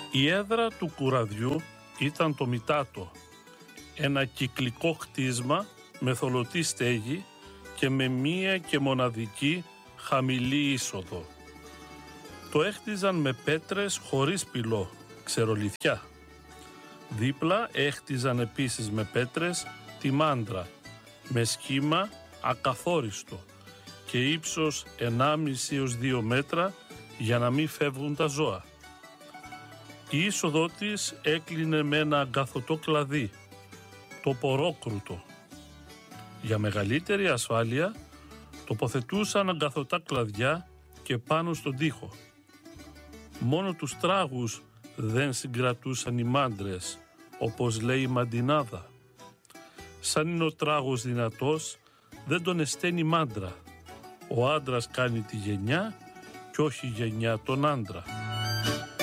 Η έδρα του κουραδιού ήταν το Μητάτο, ένα κυκλικό κτίσμα με θολωτή στέγη και με μία και μοναδική χαμηλή είσοδο. Το έχτιζαν με πέτρες χωρίς πυλό, ξερολιθιά. Δίπλα έχτιζαν επίσης με πέτρες τη μάντρα, με σχήμα ακαθόριστο και ύψος 1,5 έως 2 μέτρα για να μην φεύγουν τα ζώα. Η είσοδό της έκλεινε με ένα αγκαθωτό κλαδί, το πορόκρουτο. Για μεγαλύτερη ασφάλεια τοποθετούσαν αγκαθωτά κλαδιά και πάνω στον τοίχο. Μόνο τους τράγους δεν συγκρατούσαν οι μάντρες, όπως λέει η Μαντινάδα. Σαν είναι ο τράγος δυνατός, δεν τον εσταίνει μάντρα. Ο άντρας κάνει τη γενιά και όχι η γενιά τον άντρα.